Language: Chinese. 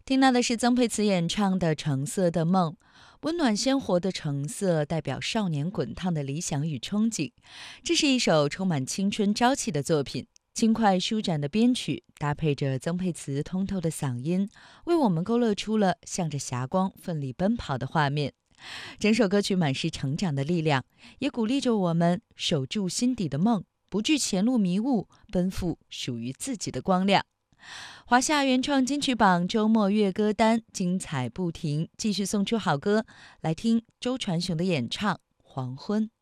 听到的是曾沛慈演唱的《橙色的梦》，温暖鲜活的橙色代表少年滚烫的理想与憧憬。这是一首充满青春朝气的作品，轻快舒展的编曲搭配着曾沛慈通透的嗓音，为我们勾勒出了向着霞光奋力奔跑的画面。整首歌曲满是成长的力量，也鼓励着我们守住心底的梦，不惧前路迷雾，奔赴属于自己的光亮。华夏原创金曲榜周末月歌单精彩不停，继续送出好歌，来听周传雄的演唱《黄昏》。